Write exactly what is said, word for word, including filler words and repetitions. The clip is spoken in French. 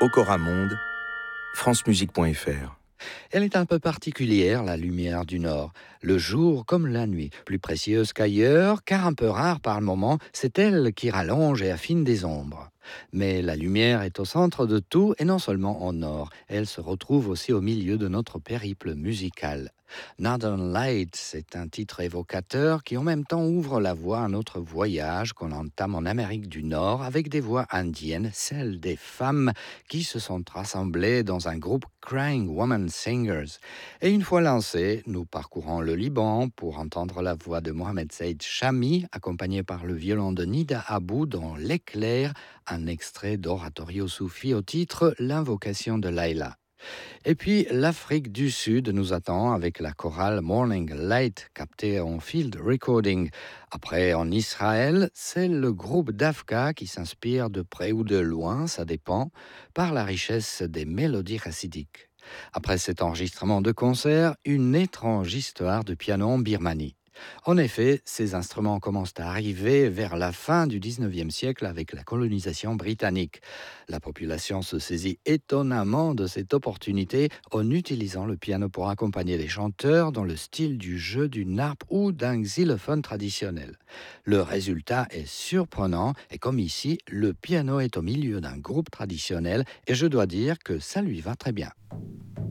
Okora Monde, francemusique point f r. Elle est un peu particulière, la lumière du Nord, le jour comme la nuit, plus précieuse qu'ailleurs, car un peu rare par moment, c'est elle qui rallonge et affine des ombres. Mais la lumière est au centre de tout, et non seulement au Nord, elle se retrouve aussi au milieu de notre périple musical. Northern Lights c'est un titre évocateur qui en même temps ouvre la voie à notre voyage qu'on entame en Amérique du Nord avec des voix indiennes, celles des femmes qui se sont rassemblées dans un groupe Crying Woman Singers. Et une fois lancés, nous parcourons le Liban pour entendre la voix de Mohamed Saïd Chami, accompagné par le violon de Nida Abou dans L'éclair, un extrait d'Oratorio Soufi au titre L'invocation de Laïla. Et puis l'Afrique du Sud nous attend avec la chorale Morning Light captée en field recording. Après en Israël, c'est le groupe Dafka qui s'inspire de près ou de loin, ça dépend, par la richesse des mélodies chassidiques. Après cet enregistrement de concert, une étrange histoire de piano en Birmanie. En effet, ces instruments commencent à arriver vers la fin du dix-neuvième siècle avec la colonisation britannique. La population se saisit étonnamment de cette opportunité en utilisant le piano pour accompagner les chanteurs dans le style du jeu d'une harpe ou d'un xylophone traditionnel. Le résultat est surprenant et comme ici, le piano est au milieu d'un groupe traditionnel et je dois dire que ça lui va très bien.